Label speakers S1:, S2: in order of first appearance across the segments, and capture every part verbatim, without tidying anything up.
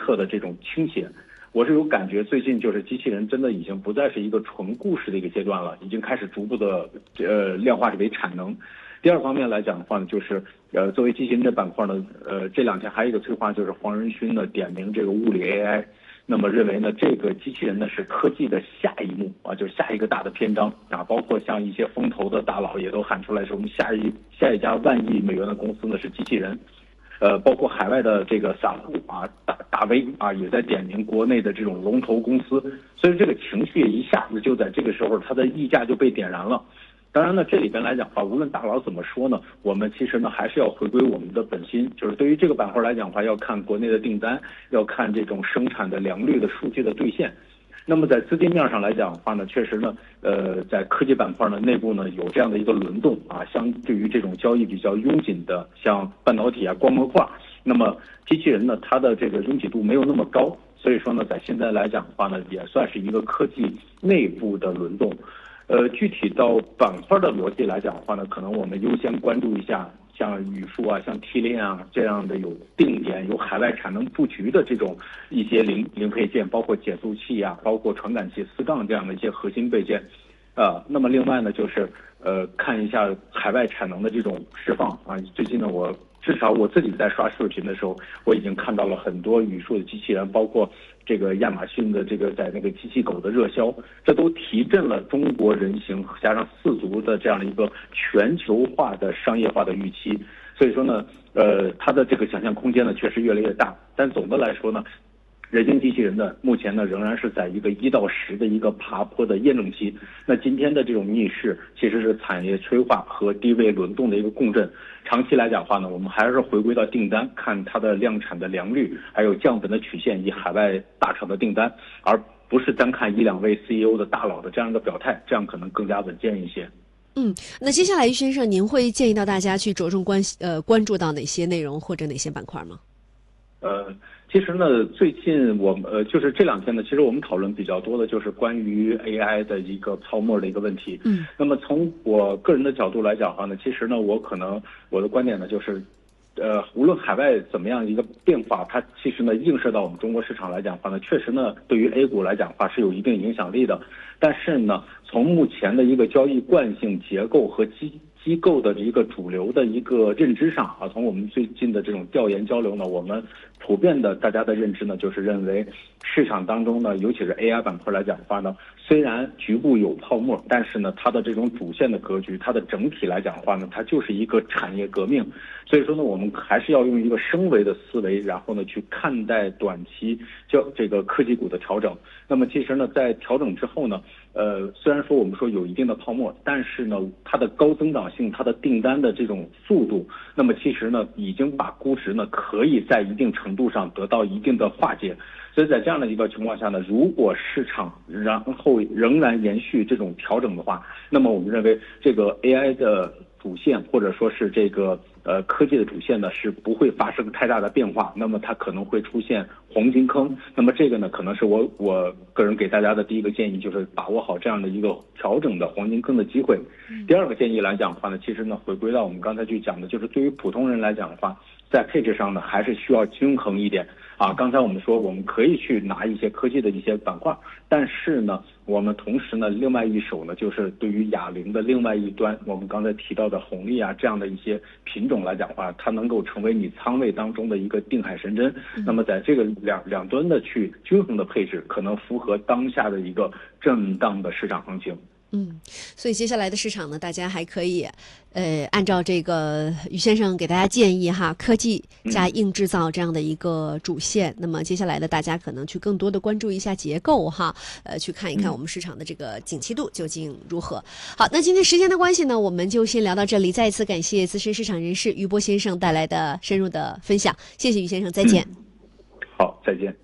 S1: 侧的这种倾斜。我是有感觉，最近就是机器人真的已经不再是一个纯故事的一个阶段了，已经开始逐步的呃量化为产能。第二方面来讲的话呢，就是呃作为机器人这板块呢，呃这两天还有一个催化，就是黄仁勋呢点名这个物理 A I， 那么认为呢这个机器人呢是科技的下一幕啊，就是下一个大的篇章啊，包括像一些风投的大佬也都喊出来说，我们下一下一家万亿美元的公司呢是机器人。呃，包括海外的这个散户啊，大大 V 啊，也在点名国内的这种龙头公司，所以这个情绪一下子就在这个时候，它的溢价就被点燃了。当然呢，这里边来讲的话，无论大佬怎么说呢，我们其实呢还是要回归我们的本心，就是对于这个板块来讲的话，要看国内的订单，要看这种生产的良率的数据的兑现。那么在资金面上来讲的话呢，确实呢，呃，在科技板块呢内部呢有这样的一个轮动啊，相对于这种交易比较拥紧的，像半导体啊、光模块，那么机器人呢它的这个拥挤度没有那么高，所以说呢，在现在来讲的话呢，也算是一个科技内部的轮动。呃，具体到板块的逻辑来讲的话呢，可能我们优先关注一下。像宇树啊，像 T 链啊这样的有定点、有海外产能布局的这种一些零零配件，包括减速器啊，包括传感器、四杠这样的一些核心备件，啊，那么另外呢，就是呃看一下海外产能的这种释放啊。最近呢，我至少我自己在刷视频的时候，我已经看到了很多宇树的机器人，包括这个亚马逊的这个在那个机器狗的热销，这都提振了中国人形加上四足的这样的一个全球化的商业化的预期。所以说呢，呃，它的这个想象空间呢确实越来越大。但总的来说呢，人形机器人呢，目前呢仍然是在一个一到十的一个爬坡的验证期。那今天的这种逆势，其实是产业催化和低位轮动的一个共振。长期来讲的话呢，我们还是回归到订单，看它的量产的良率，还有降本的曲线以海外大厂的订单，而不是单看一两位 C E O 的大佬的这样一个表态，这样可能更加稳健一些。
S2: 嗯，那接下来于先生，您会建议到大家去着重关呃关注到哪些内容或者哪些板块吗？
S1: 呃，其实呢，最近我们呃，就是这两天呢，其实我们讨论比较多的就是关于 A I 的一个泡沫的一个问题。嗯，那么从我个人的角度来讲的话呢，其实呢，我可能我的观点呢就是，呃，无论海外怎么样一个变化，它其实呢映射到我们中国市场来讲的话呢，确实呢对于 A 股来讲的话是有一定影响力的。但是呢，从目前的一个交易惯性结构和机机构的一个主流的一个认知上啊，从我们最近的这种调研交流呢，我们普遍的大家的认知呢，就是认为市场当中呢，尤其是 A I 板块来讲的话呢，虽然局部有泡沫，但是呢，它的这种主线的格局，它的整体来讲的话呢，它就是一个产业革命。所以说呢，我们还是要用一个升维的思维，然后呢去看待短期就这个科技股的调整。那么其实呢，在调整之后呢，呃，虽然说我们说有一定的泡沫，但是呢，它的高增长性、它的订单的这种速度，那么其实呢，已经把估值呢可以在一定程度上得到一定的化解。所以在这样的一个情况下呢，如果市场然后仍然延续这种调整的话，那么我们认为这个 A I 的主线或者说是这个呃科技的主线呢是不会发生太大的变化，那么它可能会出现黄金坑。那么这个呢可能是我我个人给大家的第一个建议，就是把握好这样的一个调整的黄金坑的机会。第二个建议来讲的话呢，其实呢回归到我们刚才去讲的，就是对于普通人来讲的话，在配置上呢还是需要均衡一点啊。刚才我们说我们可以去拿一些科技的一些板块，但是呢我们同时呢另外一手呢就是对于哑铃的另外一端，我们刚才提到的红利啊这样的一些品种来讲的话，它能够成为你仓位当中的一个定海神针。那么在这个两两端的去均衡的配置，可能符合当下的一个震荡的市场行情。
S2: 嗯，所以接下来的市场呢，大家还可以，呃，按照这个于先生给大家建议哈，科技加硬制造这样的一个主线。嗯、那么接下来呢，大家可能去更多的关注一下结构哈，呃，去看一看我们市场的这个景气度究竟如何。好，那今天时间的关系呢，我们就先聊到这里。再一次感谢资深市场人士于波先生带来的深入的分享，谢谢于先生，再见。
S1: 嗯、好，再见。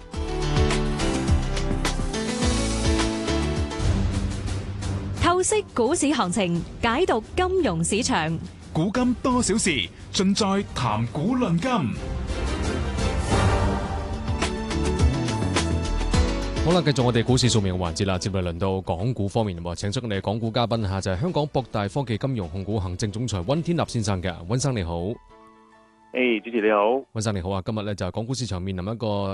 S3: 透析股市行情，解讀金融市場。
S4: 古今多少事，盡在談股論金。
S5: 好啦，繼續我哋股市掃描嘅環節啦，接嚟輪到港股方面喎，請出我哋港股嘉賓嚇，就係香港博大科技金融控股行政總裁溫天納先生嘅。溫生你好。
S6: 誒，主持你好。
S5: 溫生你好啊，今日咧就係港股市場面臨一個